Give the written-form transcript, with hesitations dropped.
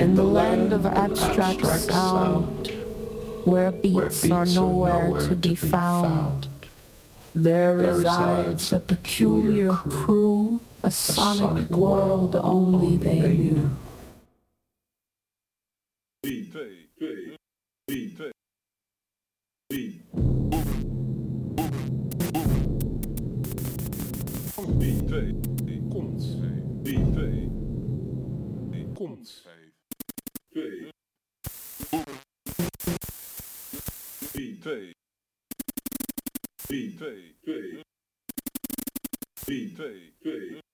In the land of abstract sound, where beats are nowhere to be found, there resides a peculiar crew, a sonic world only they knew. Twee.